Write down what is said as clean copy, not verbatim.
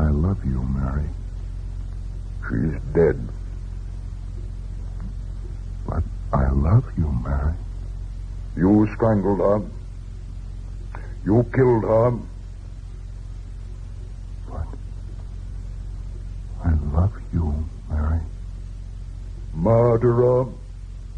I love you, Mary. She's dead. But I love you, Mary. You strangled her. You killed her. But I love you, Mary. Murderer.